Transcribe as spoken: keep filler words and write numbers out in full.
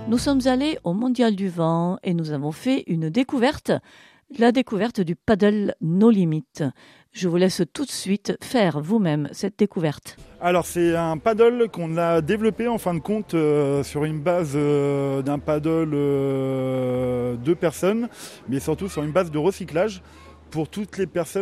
Nous sommes allés au Mondial du Vent et nous avons fait une découverte, la découverte du paddle No Limit. Je vous laisse tout de suite faire vous-même cette découverte. Alors c'est un paddle qu'on a développé en fin de compte euh, sur une base euh, d'un paddle euh, deux personnes, mais surtout sur une base de recyclage pour toutes les personnes